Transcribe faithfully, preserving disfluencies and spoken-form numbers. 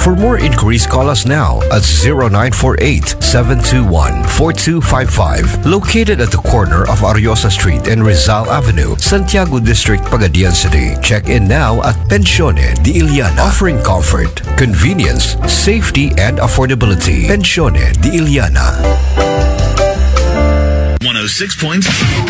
For more inquiries, call us now at zero nine four eight, seven two one, four two five five. Located at the corner of Ariosa Street and Rizal Avenue, Santiago District, Pagadian City. Check in now at Pensione de Iliana, offering comfort, convenience, safety, and affordability. Pensione de Iliana. one oh six point